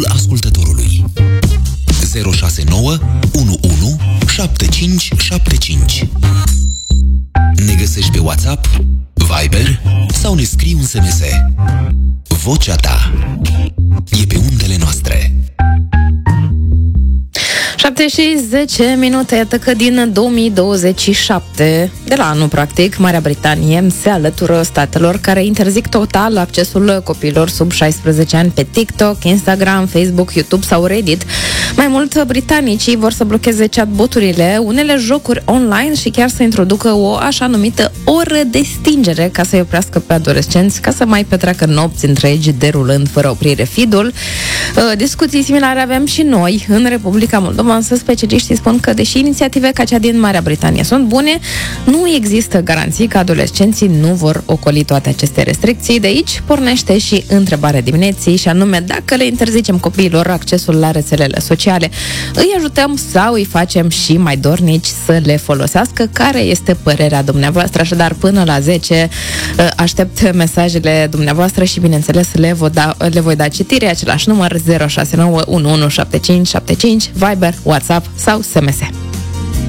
ascultătorului. 069 11 7575. Ne găsești pe WhatsApp, Viber sau ne scrii un SMS. Vocea ta e pe undele noastre. 7 și 10 minute, iată că din 2027, de la anul practic, Marea Britanie se alătură statelor care interzic total accesul copiilor sub 16 ani pe TikTok, Instagram, Facebook, YouTube sau Reddit. Mai mult, britanicii vor să blocheze chatboturile, unele jocuri online și chiar să introducă o așa numită oră de stingere ca să-i oprească pe adolescenți ca să mai petreacă nopți întregi derulând fără oprire feed-ul. Discuții similare avem și noi în Republica Moldova, însă specialiștii spun că, deși inițiative ca cea din Marea Britanie sunt bune, nu există garanții că adolescenții nu vor ocoli toate aceste restricții. De aici pornește și întrebarea dimineții, și anume dacă le interzicem copiilor accesul la rețelele sociale, îi ajutăm sau îi facem și mai dornici să le folosească? Care este părerea dumneavoastră? Așadar, până la 10 aștept mesajele dumneavoastră și, bineînțeles, le voi da citire. Același număr 069 11 75 75, Viber, WhatsApp sau SMS.